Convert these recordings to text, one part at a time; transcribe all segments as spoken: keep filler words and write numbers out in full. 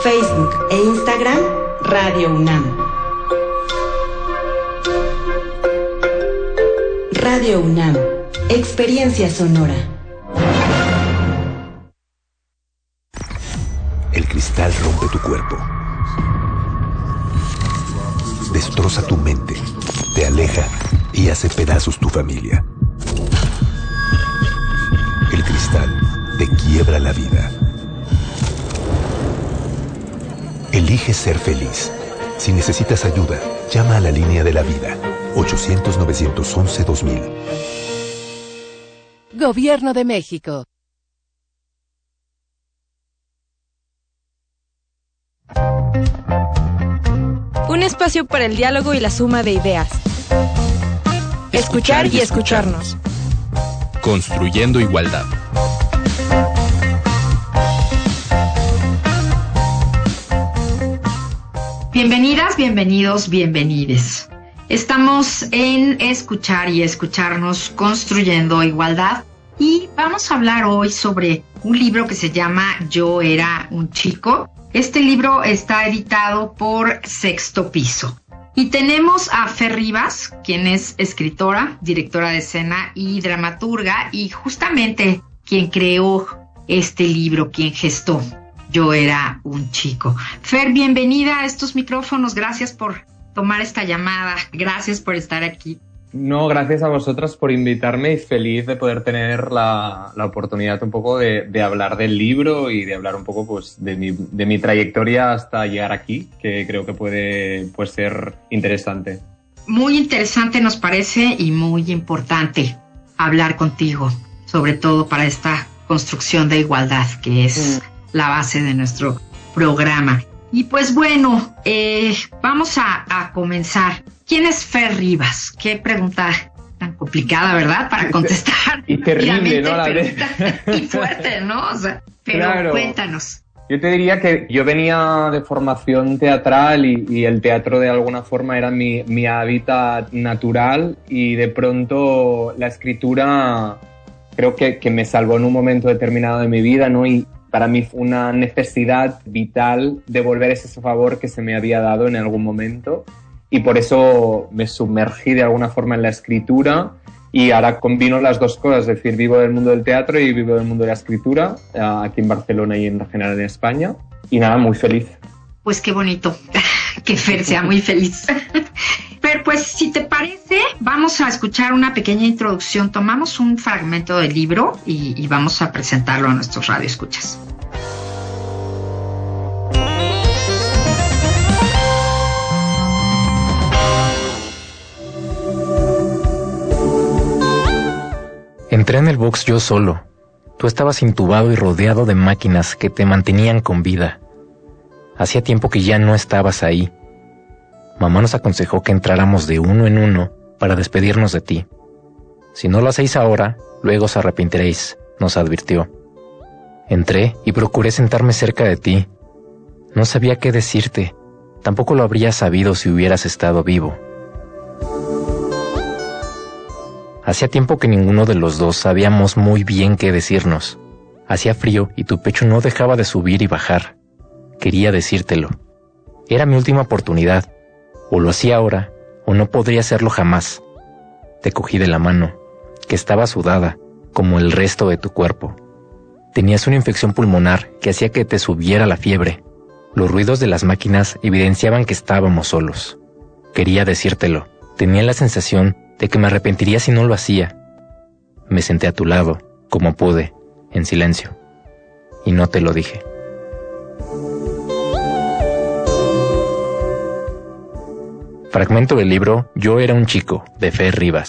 Facebook e Instagram, Radio UNAM. Radio UNAM, experiencia sonora. El cristal rompe tu cuerpo. Destroza tu mente, te aleja y hace pedazos tu familia. El cristal te quiebra la vida. Elige ser feliz. Si necesitas ayuda, llama a la línea de la vida. ochocientos, novecientos once, dos mil. Gobierno de México. Un espacio para el diálogo y la suma de ideas. Escuchar y escucharnos. Construyendo igualdad. Bienvenidas, bienvenidos, bienvenides. Estamos en Escuchar y Escucharnos, Construyendo Igualdad, y vamos a hablar hoy sobre un libro que se llama Yo era un chico. Este libro está editado por Sexto Piso. Y tenemos a Fer Rivas, quien es escritora, directora de escena y dramaturga, y justamente quien creó este libro, quien gestó Yo era un chico. Fer, bienvenida a estos micrófonos, gracias por tomar esta llamada, gracias por estar aquí. No, gracias a vosotras por invitarme y feliz de poder tener la, la oportunidad un poco de, de hablar del libro y de hablar un poco pues de mi, de mi trayectoria hasta llegar aquí, que creo que puede pues, ser interesante. Muy interesante nos parece y muy importante hablar contigo, sobre todo para esta construcción de igualdad que es mm. la base de nuestro programa. Y pues bueno, eh, vamos a, a comenzar. ¿Quién es Fer Rivas? Qué pregunta tan complicada, ¿verdad? Para contestar. Y terrible, ¿no? La vez. Y fuerte, ¿no? O sea, pero claro. Cuéntanos. Yo te diría que yo venía de formación teatral y, y el teatro de alguna forma era mi, mi hábitat natural y de pronto la escritura creo que, que me salvó en un momento determinado de mi vida, ¿no? Y para mí fue una necesidad vital devolver ese favor que se me había dado en algún momento y por eso me sumergí de alguna forma en la escritura y ahora combino las dos cosas, es decir, vivo del mundo del teatro y vivo del mundo de la escritura aquí en Barcelona y en general en España y nada, muy feliz. Pues qué bonito, que Fer sea muy feliz. Pero pues si te parece, vamos a escuchar una pequeña introducción. Tomamos un fragmento del libro y, y vamos a presentarlo a nuestros radioescuchas. Entré en el box yo solo. Tú estabas intubado y rodeado de máquinas que te mantenían con vida. Hacía tiempo que ya no estabas ahí. Mamá nos aconsejó que entráramos de uno en uno para despedirnos de ti. Si no lo hacéis ahora, luego os arrepentiréis, nos advirtió. Entré y procuré sentarme cerca de ti. No sabía qué decirte, tampoco lo habría sabido si hubieras estado vivo. Hacía tiempo que ninguno de los dos sabíamos muy bien qué decirnos. Hacía frío y tu pecho no dejaba de subir y bajar. Quería decírtelo. Era mi última oportunidad. O lo hacía ahora, o no podría hacerlo jamás. Te cogí de la mano, que estaba sudada, como el resto de tu cuerpo. Tenías una infección pulmonar que hacía que te subiera la fiebre. Los ruidos de las máquinas evidenciaban que estábamos solos. Quería decírtelo. Tenía la sensación de que me arrepentiría si no lo hacía. Me senté a tu lado, como pude, en silencio. Y no te lo dije. Fragmento del libro Yo era un chico, de Fer Rivas.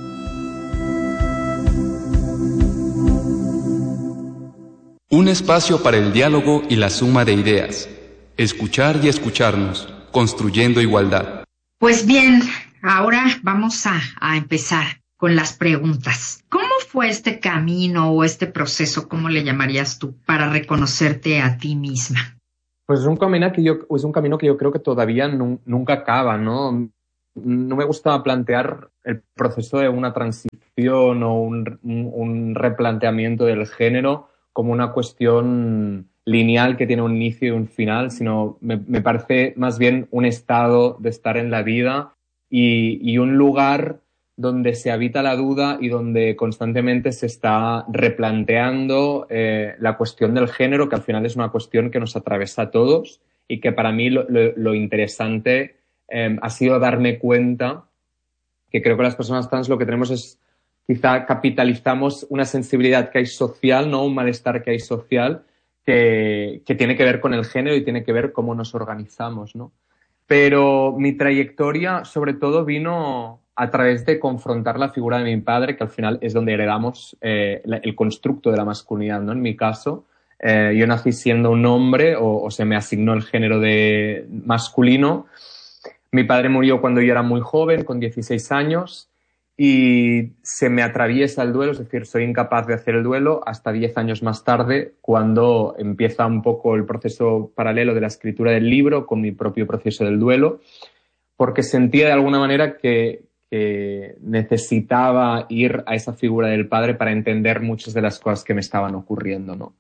Un espacio para el diálogo y la suma de ideas. Escuchar y escucharnos, construyendo igualdad. Pues bien, ahora vamos a, a empezar con las preguntas. ¿Cómo fue este camino o este proceso, cómo le llamarías tú, para reconocerte a ti misma? Pues es un camino que yo, es un camino que yo creo que todavía nu, nunca acaba, ¿no? No me gusta plantear el proceso de una transición o un, un, un replanteamiento del género como una cuestión lineal que tiene un inicio y un final, sino me, me parece más bien un estado de estar en la vida y, y un lugar donde se habita la duda y donde constantemente se está replanteando eh, la cuestión del género, que al final es una cuestión que nos atraviesa a todos y que para mí lo, lo, lo interesante eh, ha sido darme cuenta que creo que las personas trans lo que tenemos es, quizá capitalizamos una sensibilidad que hay social, ¿no? Un malestar que hay social que, que tiene que ver con el género y tiene que ver cómo nos organizamos, ¿no? Pero mi trayectoria sobre todo vino a través de confrontar la figura de mi padre, que al final es donde heredamos eh, el constructo de la masculinidad, ¿no? En mi caso, eh, yo nací siendo un hombre o, o se me asignó el género de masculino. Mi padre murió cuando yo era muy joven, con dieciséis años, y se me atraviesa el duelo, es decir, soy incapaz de hacer el duelo hasta diez años más tarde, cuando empieza un poco el proceso paralelo de la escritura del libro con mi propio proceso del duelo, porque sentía de alguna manera que, que necesitaba ir a esa figura del padre para entender muchas de las cosas que me estaban ocurriendo, ¿no?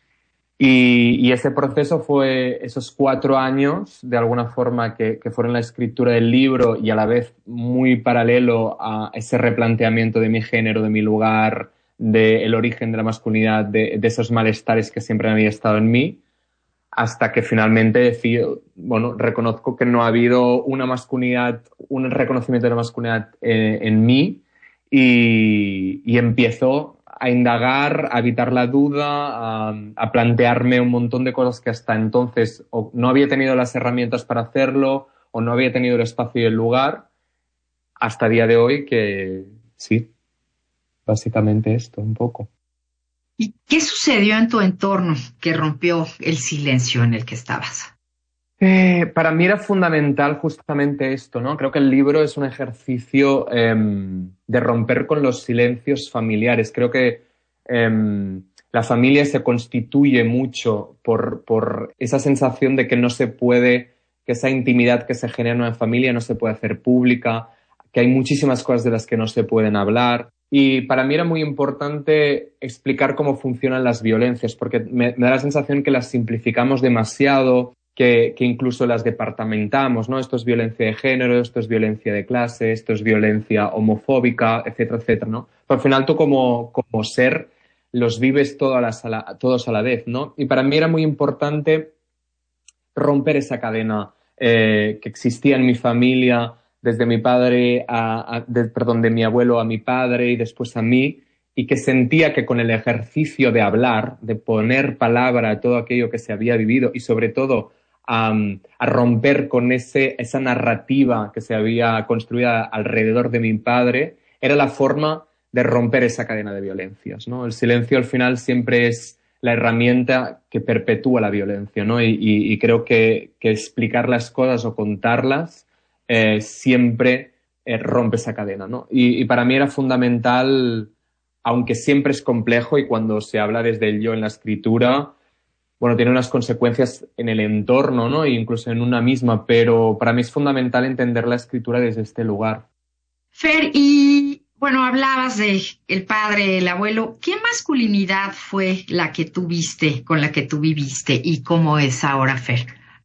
Y, y ese proceso fue esos cuatro años, de alguna forma, que, que fueron la escritura del libro y a la vez muy paralelo a ese replanteamiento de mi género, de mi lugar, del origen de la masculinidad, de, de esos malestares que siempre había estado en mí, hasta que finalmente decido, bueno, reconozco que no ha habido una masculinidad, un reconocimiento de la masculinidad eh, en mí y, y empiezo a indagar, a evitar la duda, a, a plantearme un montón de cosas que hasta entonces o no había tenido las herramientas para hacerlo o no había tenido el espacio y el lugar, hasta el día de hoy que sí, básicamente esto, un poco. ¿Y qué sucedió en tu entorno que rompió el silencio en el que estabas? Eh, para mí era fundamental justamente esto, ¿no? Creo que el libro es un ejercicio eh, de romper con los silencios familiares. Creo que eh, la familia se constituye mucho por, por esa sensación de que no se puede, que esa intimidad que se genera en una familia no se puede hacer pública, que hay muchísimas cosas de las que no se pueden hablar. Y para mí era muy importante explicar cómo funcionan las violencias, porque me, me da la sensación que las simplificamos demasiado, que, que incluso las departamentamos, ¿no? Esto es violencia de género, esto es violencia de clase, esto es violencia homofóbica, etcétera, etcétera, ¿no? Pero al final tú como, como ser los vives todo a la, a la, todos a la vez, ¿no? Y para mí era muy importante romper esa cadena eh, que existía en mi familia, desde mi padre a, a de, perdón, de mi abuelo a mi padre y después a mí, y que sentía que con el ejercicio de hablar, de poner palabra a todo aquello que se había vivido y sobre todo a, a romper con ese, esa narrativa que se había construido alrededor de mi padre, era la forma de romper esa cadena de violencias, ¿no? El silencio al final siempre es la herramienta que perpetúa la violencia, ¿no? Y, y, y creo que, que explicar las cosas o contarlas eh, siempre eh, rompe esa cadena, ¿no? Y, y para mí era fundamental, aunque siempre es complejo y cuando se habla desde el yo en la escritura, bueno, tiene unas consecuencias en el entorno, ¿no? E incluso en una misma, pero para mí es fundamental entender la escritura desde este lugar. Fer, y bueno, hablabas de el padre, el abuelo. ¿Qué masculinidad fue la que tú viste, con la que tú viviste y cómo es ahora, Fer?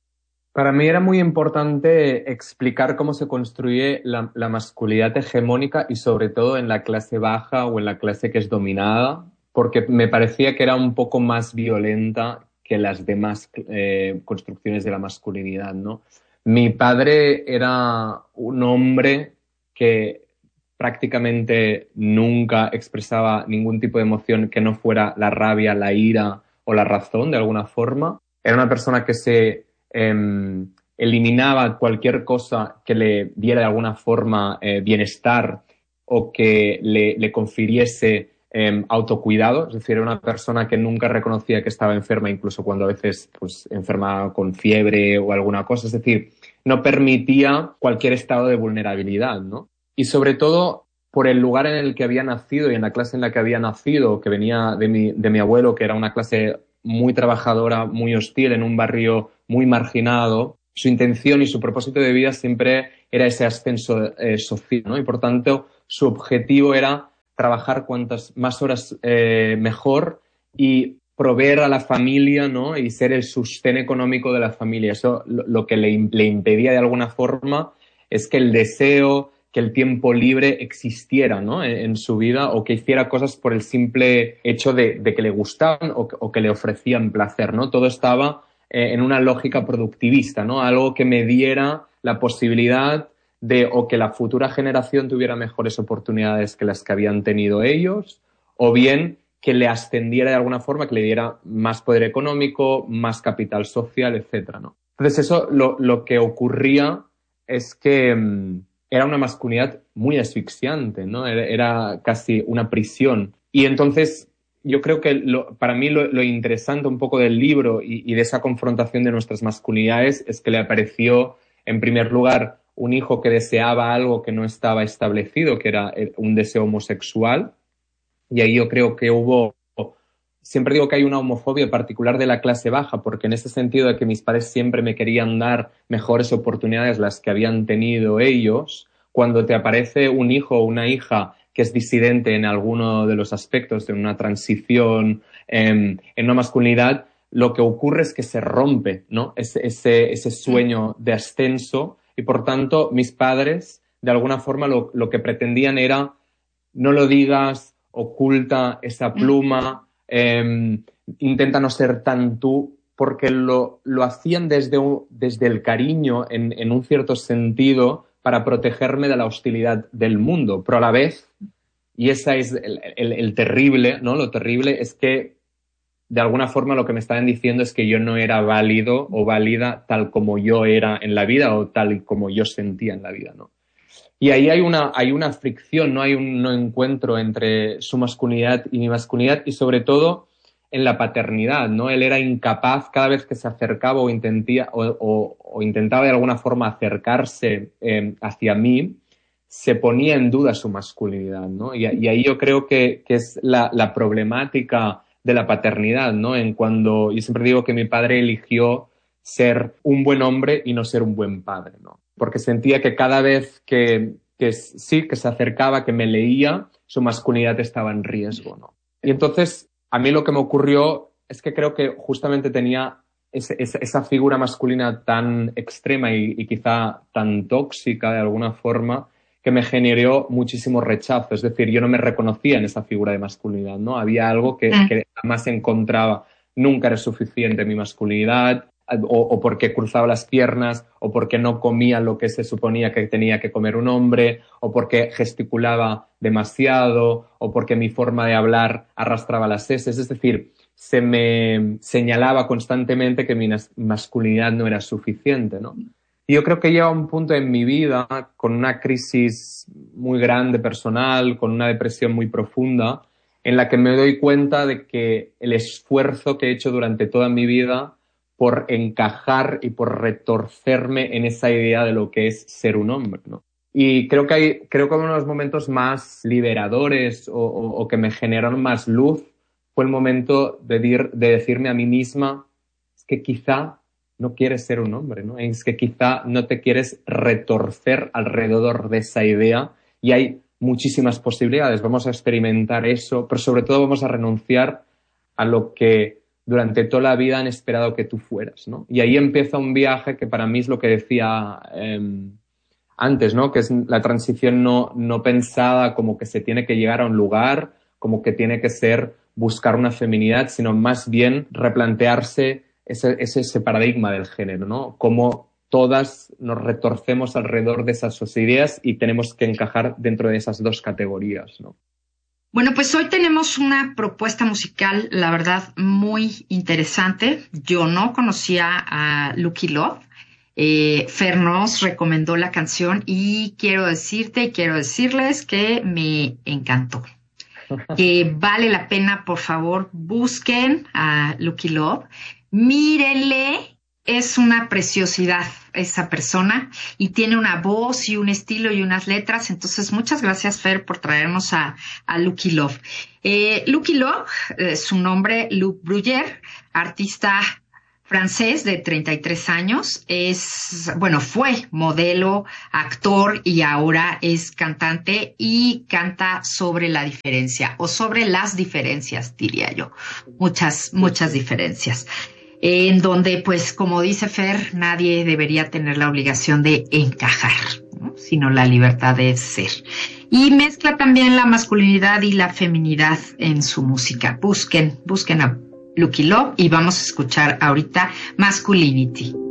Para mí era muy importante explicar cómo se construye la, la masculinidad hegemónica y sobre todo en la clase baja o en la clase que es dominada, porque me parecía que era un poco más violenta que las demás eh, construcciones de la masculinidad, ¿no? Mi padre era un hombre que prácticamente nunca expresaba ningún tipo de emoción que no fuera la rabia, la ira o la razón, de alguna forma. Era una persona que se eh, eliminaba cualquier cosa que le diera de alguna forma eh, bienestar o que le, le confiriese eh, autocuidado. Es decir, era una persona que nunca reconocía que estaba enferma, incluso cuando a veces pues, enfermaba con fiebre o alguna cosa. Es decir, no permitía cualquier estado de vulnerabilidad, ¿no? Y sobre todo por el lugar en el que había nacido y en la clase en la que había nacido, que venía de mi, de mi abuelo, que era una clase muy trabajadora, muy hostil, en un barrio muy marginado. Su intención y su propósito de vida siempre era ese ascenso eh, social, ¿no? Y por tanto, su objetivo era trabajar cuantas más horas eh, mejor y proveer a la familia, ¿no? Y ser el sostén económico de la familia. Eso lo, lo que le, le impedía de alguna forma es que el deseo, que el tiempo libre existiera, ¿no? en, en su vida, o que hiciera cosas por el simple hecho de, de que le gustaban o, o que le ofrecían placer, ¿no? Todo estaba eh, en una lógica productivista, ¿no? Algo que me diera la posibilidad de o que la futura generación tuviera mejores oportunidades que las que habían tenido ellos, o bien que le ascendiera de alguna forma, que le diera más poder económico, más capital social, etcétera, ¿no? Entonces eso lo, lo que ocurría es que mmm, era una masculinidad muy asfixiante, ¿no? Era, era casi una prisión. Y entonces yo creo que lo, para mí lo, lo interesante un poco del libro y, y de esa confrontación de nuestras masculinidades es que le apareció, en primer lugar, un hijo que deseaba algo que no estaba establecido, que era un deseo homosexual. Y ahí yo creo que hubo, siempre digo que hay una homofobia particular de la clase baja, porque en ese sentido de que mis padres siempre me querían dar mejores oportunidades las que habían tenido ellos, cuando te aparece un hijo o una hija que es disidente en alguno de los aspectos de una transición en, en una masculinidad, lo que ocurre es que se rompe, ¿no? Ese, ese, ese sueño de ascenso, y por tanto mis padres de alguna forma lo, lo que pretendían era no lo digas, oculta esa pluma, eh, intenta no ser tan tú, porque lo, lo hacían desde, un, desde el cariño en, en un cierto sentido para protegerme de la hostilidad del mundo, pero a la vez, y esa es el, el, el terrible, ¿no? Lo terrible es que de alguna forma lo que me estaban diciendo es que yo no era válido o válida tal como yo era en la vida o tal como yo sentía en la vida, ¿no? Y ahí hay una, hay una fricción, ¿no? Hay un no encuentro entre su masculinidad y mi masculinidad, y sobre todo en la paternidad, ¿no? Él era incapaz cada vez que se acercaba o, intentía, o, o, o intentaba de alguna forma acercarse eh, hacia mí, se ponía en duda su masculinidad, ¿no? Y, y ahí yo creo que, que es la, la problemática de la paternidad, ¿no? En cuando yo siempre digo que mi padre eligió ser un buen hombre y no ser un buen padre, ¿no? Porque sentía que cada vez que, que sí, que se acercaba, que me leía, su masculinidad estaba en riesgo, ¿no? Y entonces, a mí lo que me ocurrió es que creo que justamente tenía ese, esa, esa figura masculina tan extrema y, y quizá tan tóxica de alguna forma, que me generó muchísimo rechazo. Es decir, yo no me reconocía en esa figura de masculinidad, ¿no? Había algo que, que jamás encontraba. Nunca era suficiente mi masculinidad, o, o porque cruzaba las piernas, o porque no comía lo que se suponía que tenía que comer un hombre, o porque gesticulaba demasiado, o porque mi forma de hablar arrastraba las heces. Es decir, se me señalaba constantemente que mi masculinidad no era suficiente, ¿no? Y yo creo que llega un punto en mi vida con una crisis muy grande personal, con una depresión muy profunda, en la que me doy cuenta de que el esfuerzo que he hecho durante toda mi vida por encajar y por retorcerme en esa idea de lo que es ser un hombre, ¿no? Y creo que hay, creo que uno de los momentos más liberadores o, o, o que me generaron más luz fue el momento de, dir, de decirme a mí misma, es que quizá no quieres ser un hombre, ¿no? Es que quizá no te quieres retorcer alrededor de esa idea, y hay muchísimas posibilidades. Vamos a experimentar eso, pero sobre todo vamos a renunciar a lo que durante toda la vida han esperado que tú fueras, ¿no? Y ahí empieza un viaje que para mí es lo que decía eh, antes, ¿no? Que es la transición no, no pensada como que se tiene que llegar a un lugar, como que tiene que ser buscar una feminidad, sino más bien replantearse ese, ese, ese paradigma del género, ¿no? Cómo todas nos retorcemos alrededor de esas dos ideas y tenemos que encajar dentro de esas dos categorías, ¿no? Bueno, pues hoy tenemos una propuesta musical, la verdad, muy interesante. Yo no conocía a Lucky Love. Eh, Fer nos recomendó la canción y quiero decirte y quiero decirles que me encantó. Que vale la pena, por favor, busquen a Lucky Love. Mírenle, es una preciosidad esa persona y tiene una voz y un estilo y unas letras. Entonces, muchas gracias, Fer, por traernos a, a Lucky Love. Eh, Lucky Love, eh, su nombre, Luc Breuer, artista francés de treinta y tres años, es, bueno, fue modelo, actor y ahora es cantante y canta sobre la diferencia o sobre las diferencias, diría yo. Muchas, muchas diferencias. En donde, pues, como dice Fer, nadie debería tener la obligación de encajar, ¿no? Sino la libertad de ser. Y mezcla también la masculinidad y la feminidad en su música. Busquen, busquen a Lucky Love y vamos a escuchar ahorita Masculinity.